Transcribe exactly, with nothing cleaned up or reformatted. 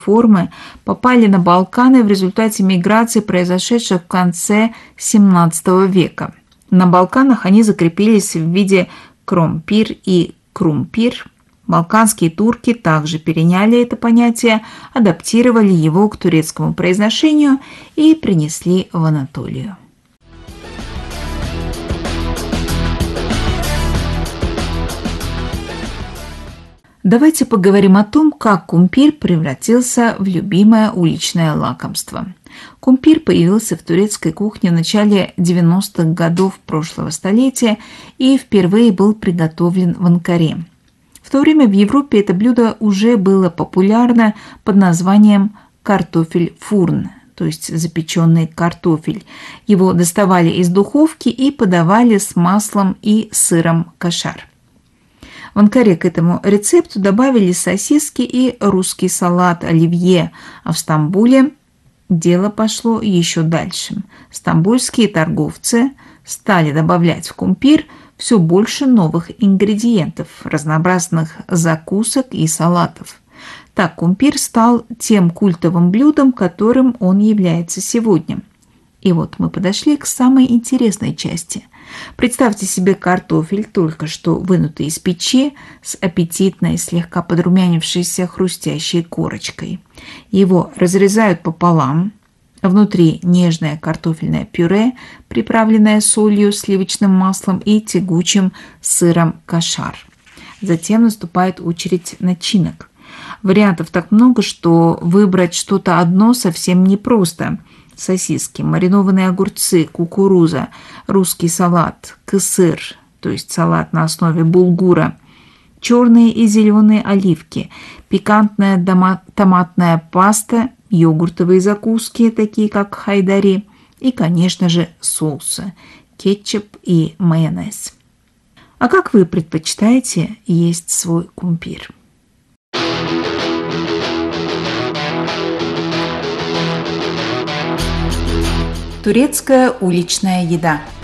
формы попали на Балканы в результате миграции, произошедшей в конце семнадцатого века. На Балканах они закрепились в виде кромпир и крумпир. Балканские турки также переняли это понятие, адаптировали его к турецкому произношению и принесли в Анатолию. Давайте поговорим о том, как кумпир превратился в любимое уличное лакомство. Кумпир появился в турецкой кухне в начале девяностых годов прошлого столетия и впервые был приготовлен в Анкаре. В то время в Европе это блюдо уже было популярно под названием картофель-фурн, то есть запеченный картофель. Его доставали из духовки и подавали с маслом и сыром кашар. В Анкаре к этому рецепту добавили сосиски и русский салат оливье, а в Стамбуле дело пошло еще дальше. Стамбульские торговцы стали добавлять в кумпир все больше новых ингредиентов, разнообразных закусок и салатов. Так кумпир стал тем культовым блюдом, которым он является сегодня. И вот мы подошли к самой интересной части. Представьте себе картофель, только что вынутый из печи, с аппетитной, слегка подрумянившейся хрустящей корочкой. Его разрезают пополам. Внутри нежное картофельное пюре, приправленное солью, сливочным маслом и тягучим сыром кашар. Затем наступает очередь начинок. Вариантов так много, что выбрать что-то одно совсем непросто. Сосиски, маринованные огурцы, кукуруза, русский салат, кысыр, то есть салат на основе булгура, черные и зеленые оливки, пикантная томатная паста, йогуртовые закуски, такие как хайдари, и, конечно же, соусы, кетчуп и майонез. А как вы предпочитаете есть свой кумпир? Турецкая уличная еда.